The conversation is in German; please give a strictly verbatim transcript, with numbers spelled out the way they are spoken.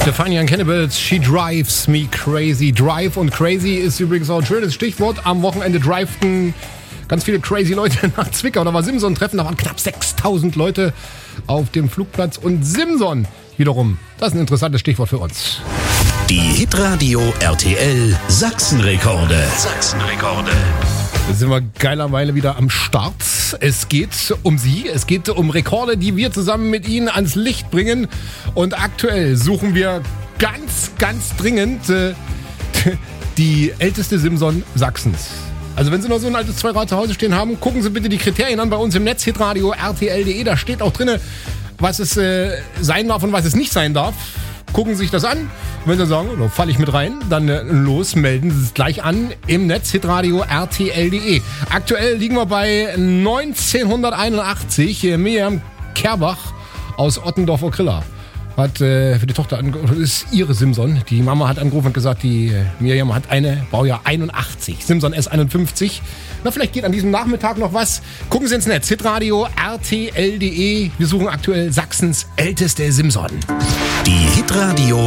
Stefania and Cannibals, She Drives Me Crazy. Drive und Crazy ist übrigens auch ein schönes Stichwort. Am Wochenende drivten ganz viele crazy Leute nach Zwickau. Da war Simson-Treffen, da waren knapp sechstausend Leute auf dem Flugplatz. Und Simson wiederum, das ist ein interessantes Stichwort für uns. Die Hitradio R T L Sachsenrekorde. Sachsenrekorde. Da sind wir geilerweile wieder am Start. Es geht um Sie, es geht um Rekorde, die wir zusammen mit Ihnen ans Licht bringen. Und aktuell suchen wir ganz, ganz dringend äh, die älteste Simson Sachsens. Also wenn Sie noch so ein altes Zweirad zu Hause stehen haben, gucken Sie bitte die Kriterien an bei uns im Netz, hitradio R T L punkt de. Da steht auch drin, was es äh, sein darf und was es nicht sein darf. Gucken Sie sich das an. Und wenn Sie sagen, da falle ich mit rein, dann äh, los, melden Sie es gleich an im Netz, hitradio R T L punkt de. Aktuell liegen wir bei neunzehnhunderteinundachtzig. Äh, Miriam Kerbach aus Ottendorf-Okrilla hat äh, für die Tochter angerufen. Das ist ihre Simson. Die Mama hat angerufen und gesagt, die äh, Miriam hat eine Baujahr einundachtzig. Simson S einundfünfzig. Na, vielleicht geht an diesem Nachmittag noch was. Gucken Sie ins Netz, hitradio R T L punkt de. Wir suchen aktuell Sachsens älteste Simson. Die Hitradio